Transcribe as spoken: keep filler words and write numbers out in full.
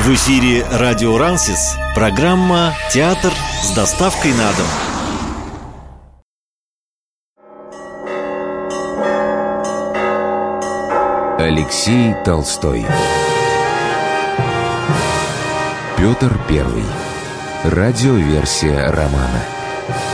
В эфире радио Рансис. Программа «Театр с доставкой на дом». Алексей Толстой. Петр Первый. Радиоверсия романа.